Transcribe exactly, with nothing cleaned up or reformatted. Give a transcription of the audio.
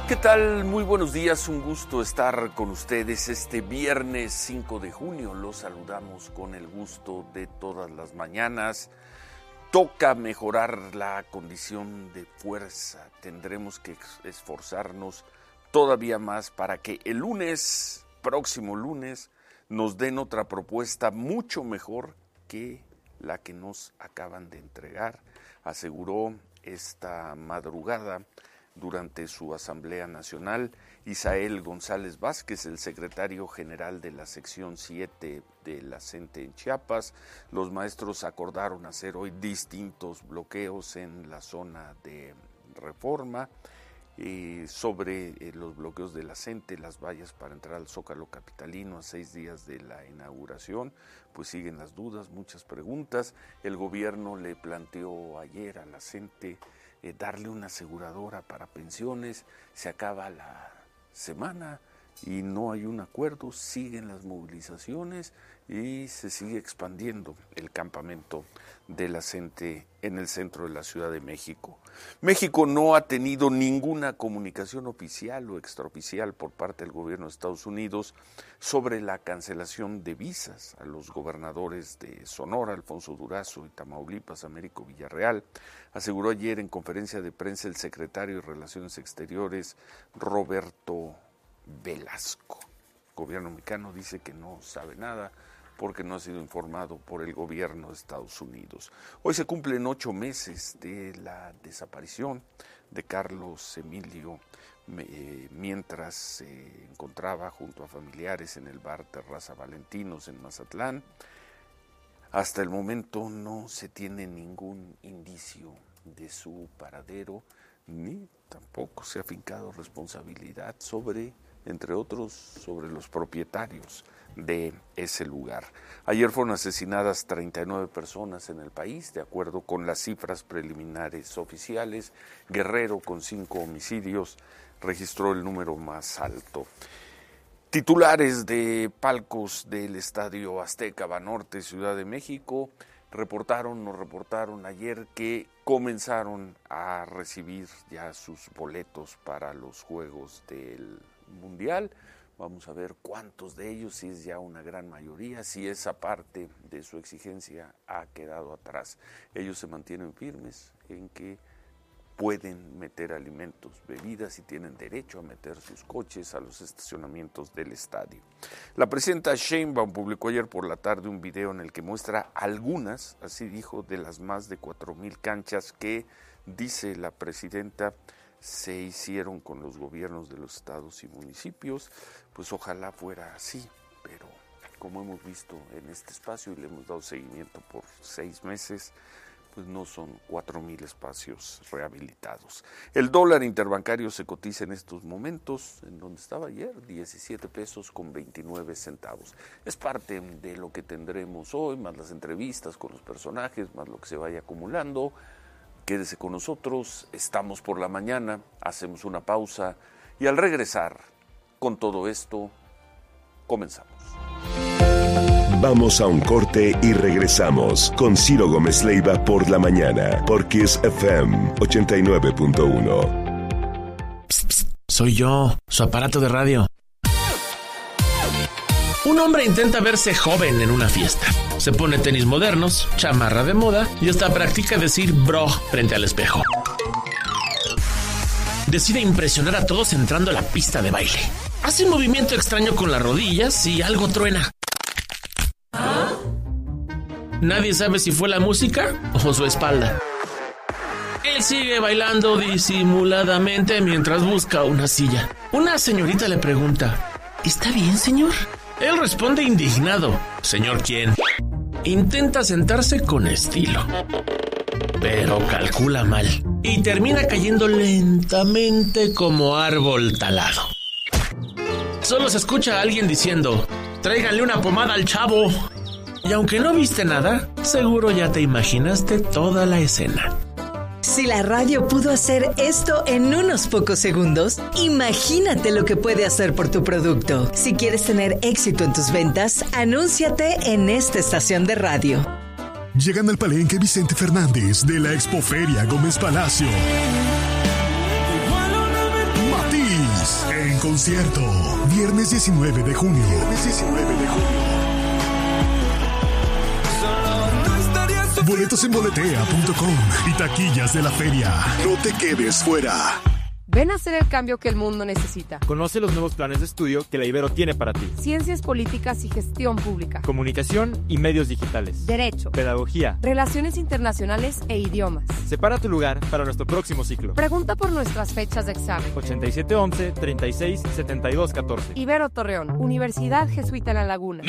¿Qué tal? Muy buenos días, un gusto estar con ustedes este viernes cinco de junio. Los saludamos con el gusto de todas las mañanas. Toca mejorar la condición de fuerza. Tendremos que esforzarnos todavía más para que el lunes, próximo lunes, nos den otra propuesta mucho mejor que la que nos acaban de entregar, aseguró esta madrugada durante su Asamblea Nacional Isael González Vázquez, el secretario general de la sección siete de la CENTE en Chiapas. Los maestros acordaron hacer hoy distintos bloqueos en la zona de Reforma. Eh, sobre eh, los bloqueos de la CENTE, las vallas para entrar al Zócalo capitalino a seis días de la inauguración, pues siguen las dudas, muchas preguntas. El gobierno le planteó ayer a la CENTE eh, darle una aseguradora para pensiones. Se acaba la semana y no hay un acuerdo, siguen las movilizaciones y se sigue expandiendo el campamento de la CENTE en el centro de la Ciudad de México. México no ha tenido ninguna comunicación oficial o extraoficial por parte del gobierno de Estados Unidos sobre la cancelación de visas a los gobernadores de Sonora, Alfonso Durazo, y Tamaulipas, Américo Villarreal. Aseguró ayer en conferencia de prensa el secretario de Relaciones Exteriores, Roberto Velasco. El gobierno mexicano dice que no sabe nada porque no ha sido informado por el gobierno de Estados Unidos. Hoy se cumplen ocho meses de la desaparición de Carlos Emilio, eh, mientras se encontraba junto a familiares en el bar Terraza Valentinos en Mazatlán. Hasta el momento no se tiene ningún indicio de su paradero, ni tampoco se ha fincado responsabilidad sobre, entre otros, sobre los propietarios de ese lugar. Ayer fueron asesinadas treinta y nueve personas en el país, de acuerdo con las cifras preliminares oficiales. Guerrero, con cinco homicidios, registró el número más alto. Titulares de palcos del Estadio Azteca Banorte, Ciudad de México, reportaron, nos reportaron ayer que comenzaron a recibir ya sus boletos para los Juegos del Mundial. Vamos a ver cuántos de ellos, si es ya una gran mayoría, si esa parte de su exigencia ha quedado atrás. Ellos se mantienen firmes en que pueden meter alimentos, bebidas y tienen derecho a meter sus coches a los estacionamientos del estadio. La presidenta Sheinbaum publicó ayer por la tarde un video en el que muestra algunas, así dijo, de las más de cuatro mil canchas que, dice la presidenta, se hicieron con los gobiernos de los estados y municipios. Pues ojalá fuera así, pero como hemos visto en este espacio y le hemos dado seguimiento por seis meses, pues no son cuatro mil espacios rehabilitados. El dólar interbancario se cotiza en estos momentos, en donde estaba ayer, diecisiete pesos con veintinueve centavos. Es parte de lo que tendremos hoy, más las entrevistas con los personajes, más lo que se vaya acumulando. Quédese con nosotros, estamos por la mañana, hacemos una pausa y al regresar con todo esto, comenzamos. Vamos a un corte y regresamos con Ciro Gómez Leiva por la mañana, por Kiss F M ochenta y nueve punto uno. Psst, psst, soy yo, su aparato de radio. Un hombre intenta verse joven en una fiesta. Se pone tenis modernos, chamarra de moda y hasta practica decir bro frente al espejo. Decide impresionar a todos entrando a la pista de baile. Hace un movimiento extraño con las rodillas y algo truena. ¿Ah? Nadie sabe si fue la música o su espalda. Él sigue bailando disimuladamente mientras busca una silla. Una señorita le pregunta: ¿está bien, señor? Él responde indignado: ¿señor quién? Intenta sentarse con estilo, pero calcula mal y termina cayendo lentamente como árbol talado. Solo se escucha a alguien diciendo: tráiganle una pomada al chavo. Y aunque no viste nada, seguro ya te imaginaste toda la escena. Si la radio pudo hacer esto en unos pocos segundos, imagínate lo que puede hacer por tu producto. Si quieres tener éxito en tus ventas, anúnciate en esta estación de radio. Llegan al Palenque Vicente Fernández de la Expoferia Gómez Palacio. Matiz, concierto. Viernes diecinueve de junio. Viernes diecinueve de junio. Boletos en boletea punto com y taquillas de la feria. No te quedes fuera. Ven a hacer el cambio que el mundo necesita. Conoce los nuevos planes de estudio que la Ibero tiene para ti. Ciencias políticas y gestión pública. Comunicación y medios digitales. Derecho. Pedagogía. Relaciones internacionales e idiomas. Separa tu lugar para nuestro próximo ciclo. Pregunta por nuestras fechas de examen. ochenta y siete once, treinta y seis setenta y dos catorce. Ibero Torreón, Universidad Jesuita en La Laguna.